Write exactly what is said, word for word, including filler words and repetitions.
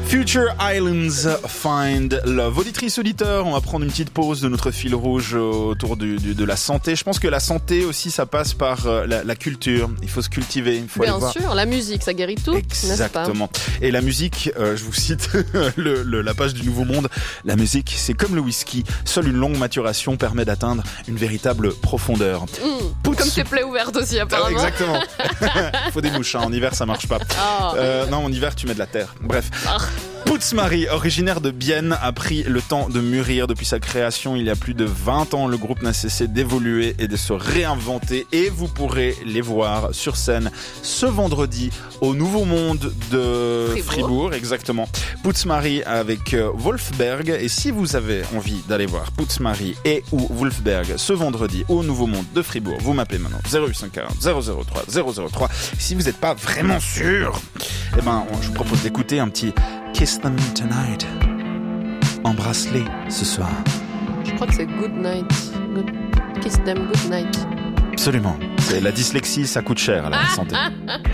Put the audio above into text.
Future Islands Find Love. Auditrice, auditeur, on va prendre une petite pause de notre fil rouge autour du, du, de la santé. Je pense que la santé aussi, ça passe par la, la culture. Il faut se cultiver. Il faut Bien aller voir. sûr, la musique, ça guérit tout. Exactement. Et la musique, euh, je vous cite le, le, la page du Nouveau Monde. La musique, c'est comme le whisky. Seule une longue maturation permet d'atteindre une véritable profondeur. Mmh, comme tes plaies ouvertes aussi, apparemment. Exactement. Il faut des mouches. Hein. En hiver, ça marche pas. Oh. Euh, non, en hiver, tu mets de la terre. Bref. Oh. Putzmary, originaire de Bienne, a pris le temps de mûrir depuis sa création il y a plus de vingt ans. Le groupe n'a cessé d'évoluer et de se réinventer et vous pourrez les voir sur scène ce vendredi au Nouveau Monde de Fribourg. Fribourg exactement. Putzmary avec Wolfberg. Et si vous avez envie d'aller voir Putzmary et ou Wolfberg ce vendredi au Nouveau Monde de Fribourg, vous m'appelez maintenant zéro huit cent quarante zéro zéro trois zéro zéro trois. Si vous n'êtes pas vraiment sûr, eh ben, je vous propose d'écouter un petit Kiss Them Tonight. Embrasse-les ce soir. Je crois que c'est Good Night. Good... Kiss Them Good Night. Absolument. C'est la dyslexie, ça coûte cher à la santé.